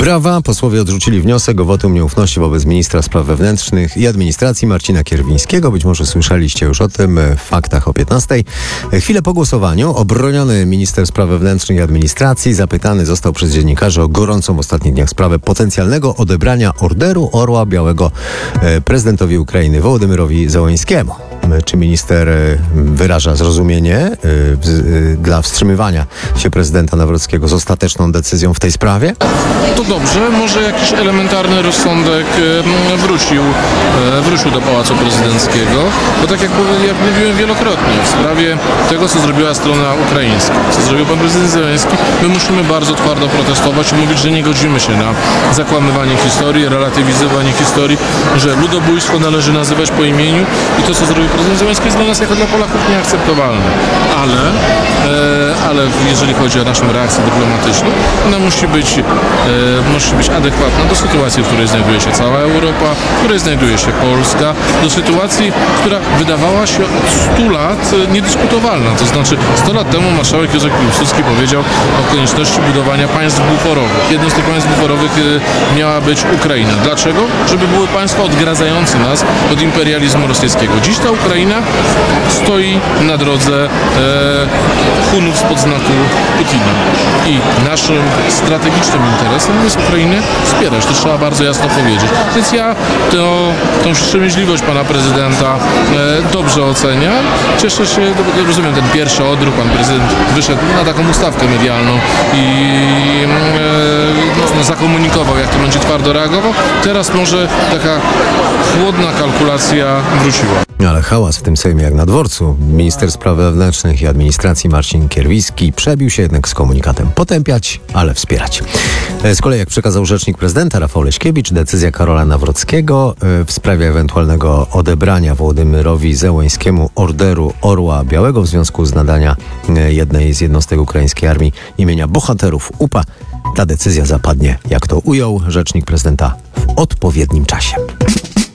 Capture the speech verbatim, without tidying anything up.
Brawa! Posłowie odrzucili wniosek o wotum nieufności wobec ministra spraw wewnętrznych i administracji Marcina Kierwińskiego. Być może słyszeliście już o tym w faktach o piętnastej. Chwilę po głosowaniu obroniony minister spraw wewnętrznych i administracji zapytany został przez dziennikarzy o gorącą w ostatnich dniach sprawę potencjalnego odebrania Orderu Orła Białego prezydentowi Ukrainy Wołodymyrowi Zełenskiemu. Czy minister wyraża zrozumienie dla wstrzymywania się prezydenta Nawrockiego z ostateczną decyzją w tej sprawie? To dobrze, może jakiś elementarny rozsądek wrócił, wrócił do Pałacu Prezydenckiego, bo tak jak, jak mówiłem wielokrotnie, w sprawie tego, co zrobiła strona ukraińska, co zrobił pan prezydent Zełenski, my musimy bardzo twardo protestować i mówić, że nie godzimy się na zakłamywanie historii, relatywizowanie historii, że ludobójstwo należy nazywać po imieniu i to, co zrobił prezydent Zełenski, jest dla nas jako dla Polaków nieakceptowalne. Ale, e, ale jeżeli chodzi o naszą reakcję dyplomatyczną, ona musi być, e, musi być adekwatna do sytuacji, w której znajduje się cała Europa, w której znajduje się Polska, do sytuacji, która wydawała się od stu lat niedyskutowalna. To znaczy sto lat temu marszałek Józef Piłsudski powiedział o konieczności budowania państw buforowych. Jednym z tych państw buforowych e, miała być Ukraina. Dlaczego? Żeby były państwa odgradzające nas od imperializmu rosyjskiego. Dziś ta Ukraina stoi na drodze e, Hunów spod znaku Putina. I naszym strategicznym interesem jest Ukrainę wspierać. To trzeba bardzo jasno powiedzieć. Więc ja to, tą wstrzemięźliwość pana prezydenta e, dobrze oceniam. Cieszę się, rozumiem ten pierwszy odruch, pan prezydent wyszedł na taką ustawkę medialną i e, no, zakomunikował, jak to będzie twardo reagował. Teraz może taka chłodna kalkulacja wróciła. Ale hałas w tym Sejmie jak na dworcu. Minister spraw wewnętrznych i administracji Marcin Kierwiński przebił się jednak z komunikatem potępiać, ale wspierać. Z kolei, jak przekazał rzecznik prezydenta Rafał Leśkiewicz, decyzja Karola Nawrockiego w sprawie ewentualnego odebrania Wołodymyrowi Zełenskiemu Orderu Orła Białego w związku z nadania jednej z jednostek ukraińskiej armii imienia bohaterów U P A. Ta decyzja zapadnie, jak to ujął rzecznik prezydenta, w odpowiednim czasie.